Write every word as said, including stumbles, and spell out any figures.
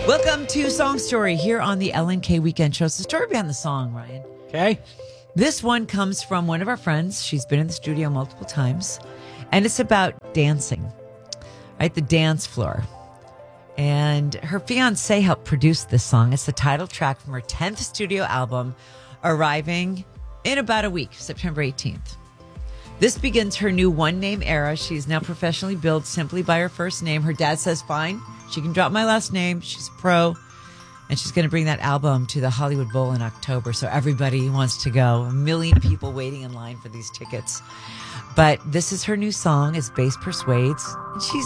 Welcome to Song Story here on the L N K Weekend Show. It's the story behind the song, Ryan. Okay. This one comes from one of our friends. She's been in the studio multiple times, and it's about dancing, right? The dance floor. And her fiance helped produce this song. It's the title track from her tenth studio album, arriving in about a week, September eighteenth. This begins her new one-name era. She's now professionally billed simply by her first name. Her dad says, fine, she can drop my last name. She's a pro. And she's going to bring that album to the Hollywood Bowl in October. So everybody wants to go. A million people waiting in line for these tickets. But this is her new song, is Bass Persuades. And she's